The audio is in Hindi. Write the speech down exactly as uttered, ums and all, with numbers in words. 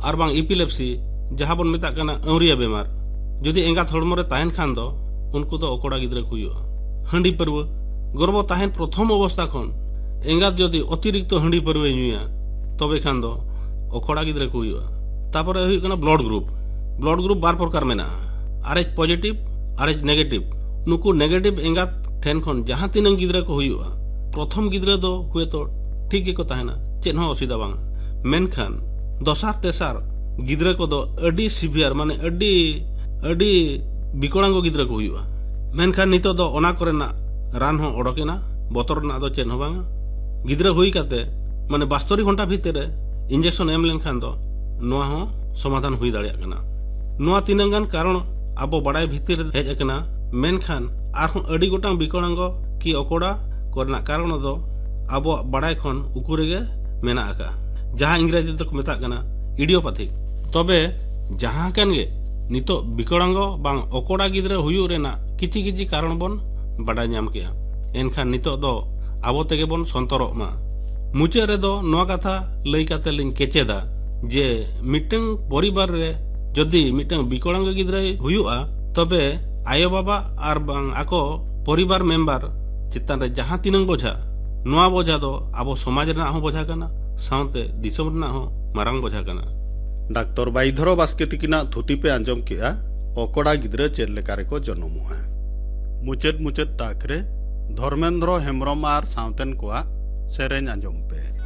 और बांग इपिलेप्सी जहां बन मेता कना अवरिया बेमार जदि एंगात हड़मो रे ताहेन खान दो उनको दो ओकोड़ा गिद्रा को हुआ हंडी परवा गर्भ ताहेन प्रथम अवस्था खन एंगात जदि अतिरिक्त हंडी परवा नुया तबे खान दो ओकोड़ा गिद्रा को हुआ तापरे हुई कना ब्लड ग्रुप ब्लड ग्रुप बार प्रकार मेना RH positive RH negative नुकु negative एंगात ठेन खन जहां तीन गिद्रा को हुआ प्रथम गिद्रा दो हुए तो ठीक के को ताहेना चेन हो असुविधा बांग मेनखान दसार तेसार गिद्रा को दो अडी सिवियर माने अडी अडी बिकड़ांगो गिद्रा को हुआ मेनखान नितो दो ओना करेना रान हो ओडोकेना बोतर ना दो चेन हो बांग गिद्रा हुई काते माने बास्तरी घंटा भीतर इंजेक्शन एम लेनखान दो नोआ हो समाधान हुई दाड़िया कना नोआ तीनगान कारण अब बड़ाई भीतर हेज अकना मेनखान आरहों अडी गोटांग बिकड़ांगो की ओकोड़ा करना कारण दो अब बड़ाई खन उकुरेगे मेना आका जहां इंग्रेजी तक मेता कना इडियोपैथिक तबे जहां कान गे नितो बिकड़ांगो बांग ओकोड़ा गिद्रा हुयु रेना किछि किछि कारण बन बड़ा नाम किया एनखान नितो दो आबो तेगे बन संतरोग मा मुचे रे दो नोआ कथा लई काते लिन केचेदा जे मिटंग परिवार रे जदि मिटंग बिकड़ांगो गिद्रा हुयुआ तबे आयो बाबा आर बांग आको परिवार मेंबर चित्तान रे जहां तीनंग बोझा नोआ बोझा दो आबो समाज रेना हो बोझा कना साउते दिसम रेना हो मारांग बोझा कना डाक्टर बाईधर बास्के तिकिना थुती पे आंजम किया ओकोड़ा गिद्रा चेद लेकारे को जन्मोआ मुचेद मुचेद ताकरे धर्मेंद्र हेम्ब्रम आर साउतेन कोआ सेरेन आंजम पे।